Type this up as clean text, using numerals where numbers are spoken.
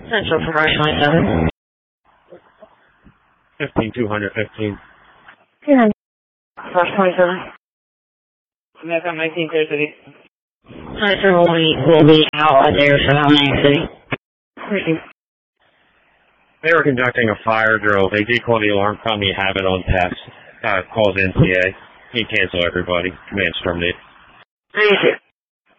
Central for Rush 27. 15215. 200. Rush 27. That's on 19 Clear City. Hi, sir, we'll be out there surrounding the city. Thank you. They were conducting a fire drill. They did call the alarm company, have it on test. Calls NCA. You cancel everybody. Command's terminated. Thank you.